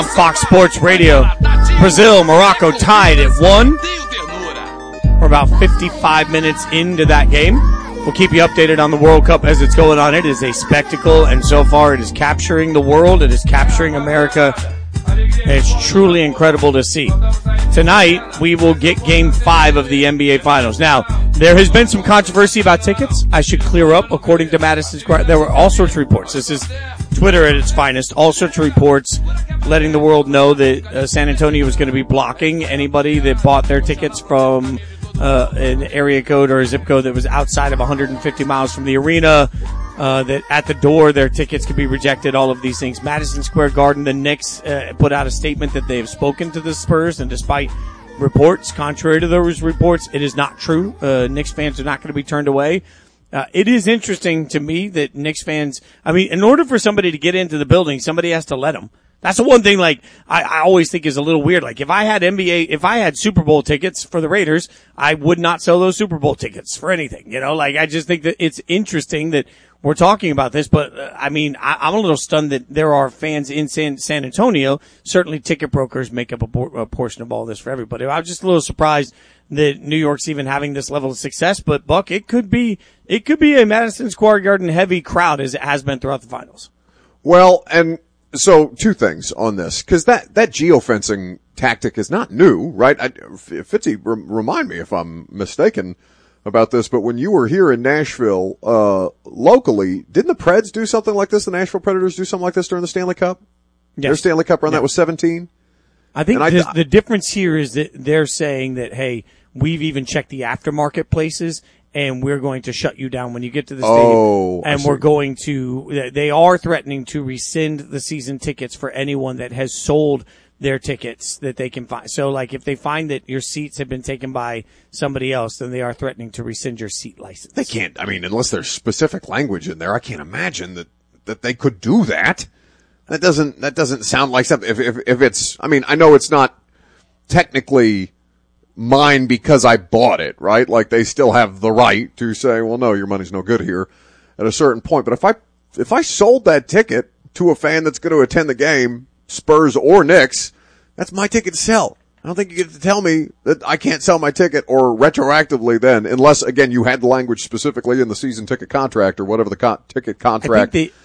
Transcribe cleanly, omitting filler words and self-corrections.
Fox Sports Radio. Brazil, Morocco tied at 1. We're about 55 minutes into that game. We'll keep you updated on the World Cup as it's going on. It is a spectacle, and so far it is capturing the world. It is capturing America. It's truly incredible to see. Tonight, we will get Game 5 of the NBA Finals. Now, there has been some controversy about tickets. I should clear up. According to Madison Square, there were all sorts of reports. This is Twitter at its finest. All sorts of reports letting the world know that San Antonio was going to be blocking anybody that bought their tickets from an area code or a zip code that was outside of 150 miles from the arena. That at the door their tickets could be rejected, all of these things. Madison Square Garden, the Knicks put out a statement that they have spoken to the Spurs, and despite reports, contrary to those reports, it is not true. Knicks fans are not going to be turned away. It is interesting to me that Knicks fans, in order for somebody to get into the building, somebody has to let them. That's the one thing, I always think is a little weird. If I had Super Bowl tickets for the Raiders, I would not sell those Super Bowl tickets for anything. I just think that it's interesting that we're talking about this, but I'm a little stunned that there are fans in San Antonio. Certainly ticket brokers make up a portion of all this for everybody. I was just a little surprised that New York's even having this level of success, but Buck, it could be a Madison Square Garden heavy crowd as it has been throughout the finals. Well, and so two things on this, because that geofencing tactic is not new, right? Fitzy, remind me if I'm mistaken about this, but when you were here in Nashville, locally, didn't the Preds do something like this? The Nashville Predators do something like this during the Stanley Cup? Yes. Their Stanley Cup run, that was 17? I think the difference here is that they're saying that, hey, we've even checked the aftermarket places, and we're going to shut you down when you get to the stadium. And we're going to, they are threatening to rescind the season tickets for anyone that has sold their tickets that they can find. So if they find that your seats have been taken by somebody else, then they are threatening to rescind your seat license. They can't, unless there's specific language in there, I can't imagine that they could do that. That doesn't sound like something, if it's, I know it's not technically mine because I bought it, right? They still have the right to say, well, no, your money's no good here at a certain point. But if I sold that ticket to a fan that's going to attend the game, Spurs or Knicks, that's my ticket to sell. I don't think you get to tell me that I can't sell my ticket or retroactively then, unless, again, you had the language specifically in the season ticket contract or whatever the ticket contract